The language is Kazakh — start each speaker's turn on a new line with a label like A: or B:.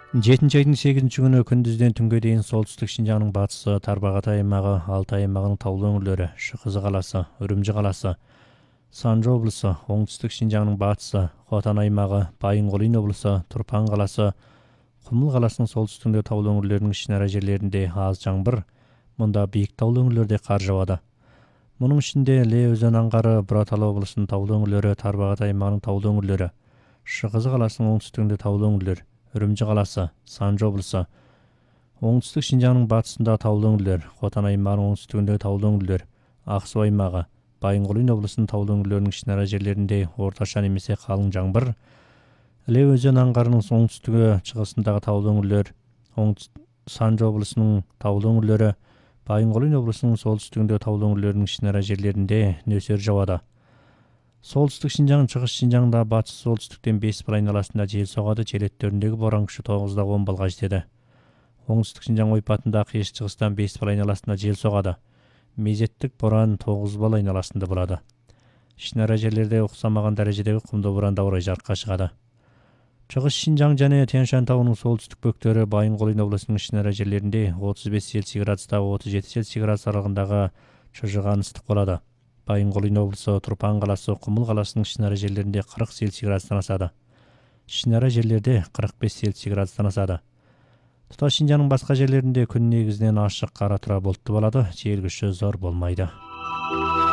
A: 7 айдың 8 күні күндізден түнге дейін солтүстік Шинжаңның батысы, Тарбағатай аймағы, Алтай аймағының таулы өңірлері, Шықызы қаласы, Үрімжі қаласы, Санжы облысы, оңтүстік Шинжаңның батысы, Хотан аймағы, Байынқолин облысы, Тұрпан қаласы, Құмыл қаласының солтүстігінде таулы өңірлерінің ішінара жерлерінде аз жаңбыр, мұнда биік таулы өңірлерде қар жауады. Мұның ішінде Ле өзен аңғары, Бұраталы облысының таулы өңірлері, Тарбағатай аймағының таулы өңірлері, Шықызы қаласының оңтүстігінде таулы өңірлер, Үрімжі қаласы, Санжы облысы, оңтүстік Шинжаңның батысында таулы өңірлер, Хотан аймағының оңтүстігінде таулы өңірлер, Ақсу аймағы, Байынқолин облысының таулы өңірлерінің ішінара жерлерінде орташа немесе қалың жаңбыр, Іле өзен аңғарының оңтүстігі шығысындағы таулы өңірлер, Санжы облысының таулы өңірлері, Байынқолин облысының солтүстігінде таулы өңірлерінің ішінара жерлерінде нөсер жауады. Солтүстік Шинжаң, шығыс Шинжаңда батыс солтүстіктен 5 бал айналасында жел соғады, желеттеріндегі боран күші 9-10 балға жетеді. Оңтүстік Шинжаң ойпатында қиыс шығыстан 5 бал айналасында жел соғады. Мезеттік боран 9 бал айналасында болады. Ішінара жерлерде ұқсамаған дәрежедегі құмды боран орай жарыққа шығады. Шығыс Шинжаң және Тянь-Шань тауының солтүстік бөктері Байынқолин облысының ішінара жерлерінде 35 Цельсий градустан 37 Цельсий градус аралығындағы шыжыған ыстық болады. Байынқолин облысы, Тұрпан қаласы, Құмыл қаласының ішінара жерлерінде 40 Цельсий градустан асады. Ішінара жерлерде 45 Цельсий градустан асады. Тұтас Шинжаңның басқа жерлерінде күн негізінен ашық, қара тұра бұлтты болады, жел күші зор болмайды.